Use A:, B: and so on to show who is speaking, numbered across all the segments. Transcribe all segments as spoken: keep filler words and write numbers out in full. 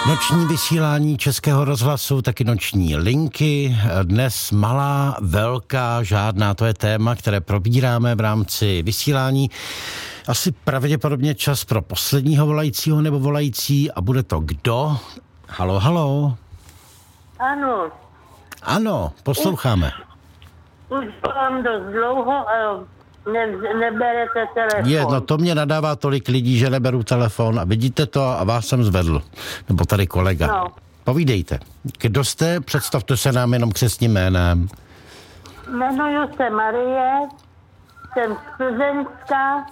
A: Noční vysílání Českého rozhlasu, taky noční linky. Dnes malá, velká, žádná, to je téma, které probíráme v rámci vysílání. Asi pravděpodobně čas pro posledního volajícího nebo volající a bude to kdo? Halo, halo.
B: Ano.
A: Ano, posloucháme.
B: Už volám dost dlouho a ne, neberete telefon.
A: Je, no to mě nadává tolik lidí, že neberu telefon a vidíte to a vás jsem zvedl. Nebo tady kolega.
B: No.
A: Povídejte. Kdo jste? Představte se nám jenom křestním jménem.
B: Jmenuji se Marie, jsem z Plzeňska.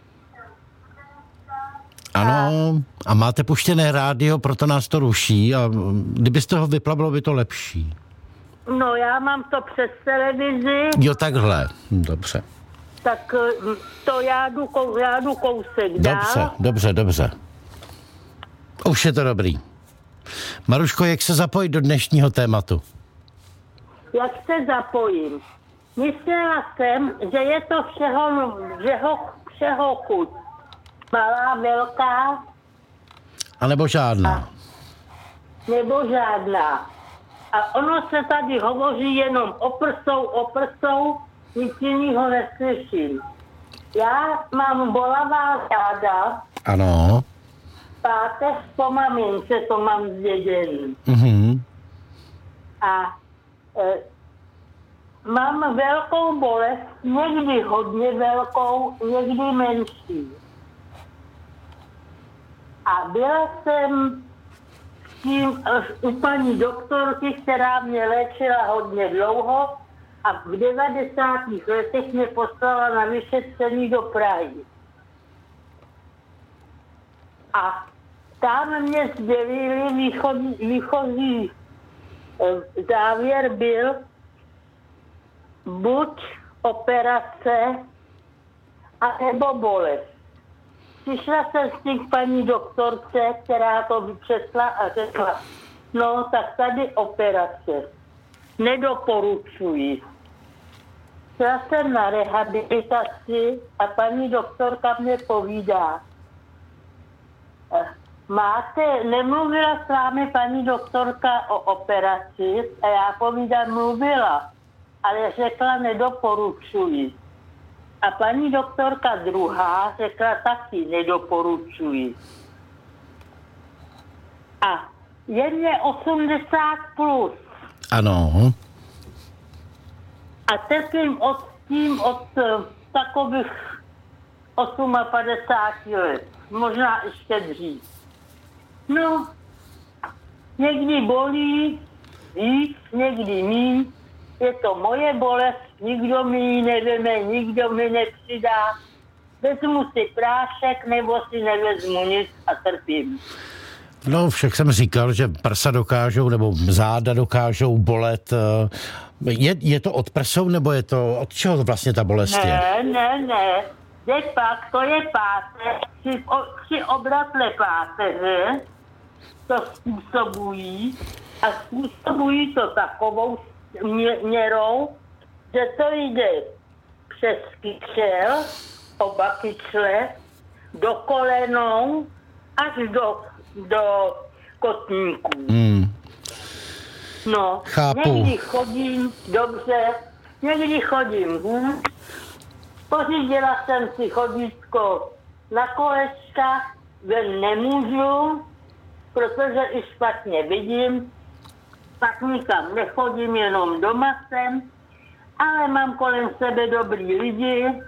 A: Ano, a máte puštěné rádio, proto nás to ruší a kdybyste ho vypla, bylo by to lepší.
B: No, já mám to přes televizi.
A: Jo, takhle. Dobře.
B: Tak to já jdu, kou, já jdu kousek dál.
A: Dobře, dobře, dobře. Už je to dobrý. Maruško, jak se zapojit do dnešního tématu?
B: Jak se zapojím? Myslela jsem, že je to všeho, všeho, všeho chuť. Malá, velká.
A: A nebo žádná?
B: Nebo žádná. A ono se tady hovoří jenom o prsou, o prsou, nic jiného neslyším. Já mám bolavá záda.
A: Ano.
B: Páteř po mamince, to mám zděděný.
A: Mhm.
B: A e, mám velkou bolest, někdy hodně velkou, někdy menší. A byla jsem tím u paní doktorky, která mě léčila hodně dlouho a v devadesátých letech mě poslala na vyšetření do Prahy. A tam mě sdělili, výchozí, výchozí závěr byl buď operace, a nebo bolest. Přišla jsem s tím k paní doktorce, která to vyčetla a řekla, no tak tady operace. Nedoporučuji. Šla jsem na rehabilitaci a paní doktorka mě povídá, máte, nemluvila s vámi paní doktorka o operaci? A já povídám, mluvila, ale řekla, nedoporučuji. A paní doktorka druhá řekla, taky nedoporučuji. A je mě osmdesát plus.
A: Ano.
B: A trpím od tím od takových padesát osm let. Možná ještě dřív. No, někdy bolí víc, někdy míň. Je to moje bolest, nikdo mi ji neveme, nikdo mi nepřidá. Vezmu si prášek, nebo si nevezmu nic a trpím.
A: No, však jsem říkal, že prsa dokážou, nebo záda dokážou bolet. Je, je to od prsou, nebo je to, od čeho vlastně ta bolest je?
B: Ne, ne, ne. Teď pak, to je páteř, při, o, při obratle páteře to způsobují a způsobují to takovou měrou, že to jde přes kyčel, oba kyčle, do kolenou, až do, do kotníků.
A: Hmm.
B: No,
A: Chápu.
B: někdy chodím dobře, někdy chodím hůř. Pořídila jsem si chodítko na kolečka, ven nemůžu, protože i špatně vidím. Pak nikam nechodím, jenom doma jsem, ale mám kolem sebe dobrý lidi,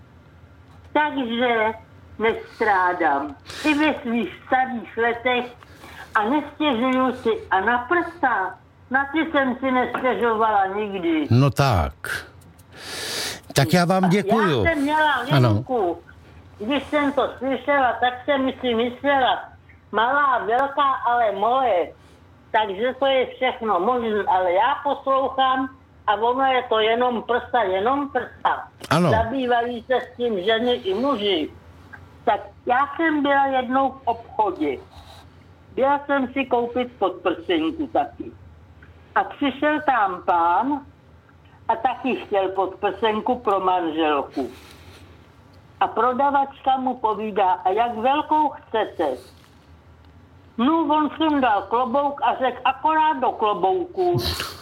B: takže nestrádám. I ve svých starých letech a nestěžuju si. A na prsa, na ty jsem si nestěžovala nikdy.
A: No tak. Tak já vám děkuju.
B: Já jsem měla linku. Když jsem to slyšela, tak jsem si myslela, malá, velká, ale moje. Takže to je všechno možné, ale já poslouchám a ono je to jenom prsa, jenom prsa.
A: Ano.
B: Zabývají se s tím ženy i muži. Tak já jsem byla jednou v obchodě. Byla jsem si koupit podprsenku taky. A přišel tam pán a taky chtěl podprsenku pro manželku. A prodavačka mu povídá, a jak velkou chcete? No, on sundal klobouk a řekl akorát do klobouku.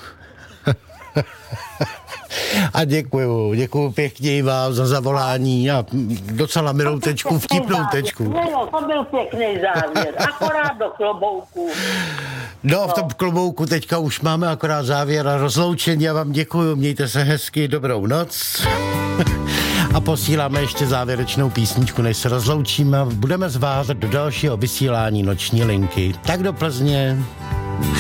A: A děkuju, děkuju pěkně vám za zavolání a docela milou tečku, vtipnou tečku.
B: No, no, to byl pěkný závěr, akorát do klobouku.
A: No, v tom klobouku teďka už máme akorát závěr a rozloučení. Já vám děkuju, mějte se hezky, dobrou noc. A posíláme ještě závěrečnou písničku, než se rozloučíme. Budeme zvázat do dalšího vysílání Noční linky. Tak do Plzně.